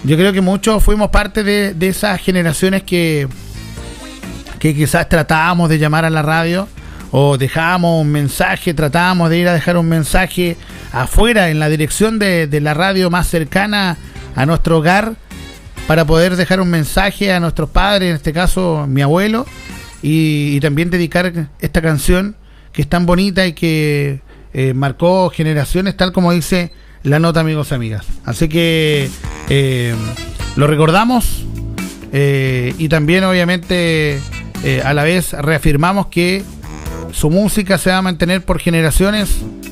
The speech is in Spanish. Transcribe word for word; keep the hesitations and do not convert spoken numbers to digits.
yo creo que muchos fuimos parte de, de esas generaciones que, que quizás tratábamos de llamar a la radio o dejábamos un mensaje, tratábamos de ir a dejar un mensaje afuera en la dirección de, de la radio más cercana a nuestro hogar para poder dejar un mensaje a nuestros padres, en este caso mi abuelo, y, y también dedicar esta canción que es tan bonita y que eh, marcó generaciones, tal como dice la nota, amigos y amigas. Así que eh, lo recordamos eh, y también obviamente eh, a la vez reafirmamos que su música se va a mantener por generaciones